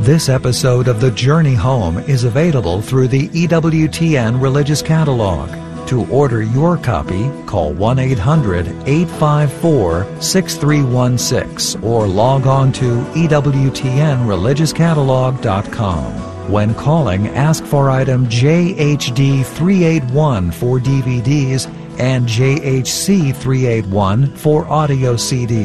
This episode of The Journey Home is available through the EWTN Religious Catalog. To order your copy, call 1-800-854-6316 or log on to EWTNReligiousCatalog.com. When calling, ask for item JHD381 for DVDs and JHC381 for audio CDs.